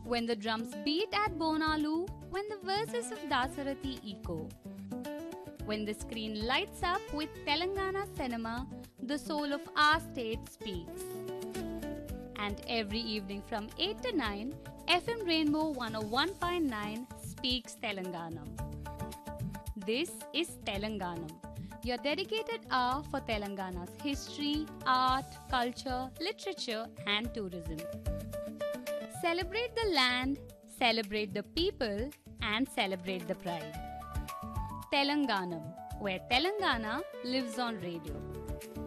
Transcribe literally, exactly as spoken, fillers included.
When the drums beat at Bonalu, when the verses of Dasarathi echo, when the screen lights up with Telangana cinema, the soul of our state speaks. And every evening from eight to nine, F M Rainbow one oh one point nine speaks Telanganam. This is Telanganam, your dedicated hour for Telangana's history, art, culture, literature and tourism. Celebrate the land, celebrate the people and celebrate the pride. Telanganam, where Telangana lives on radio.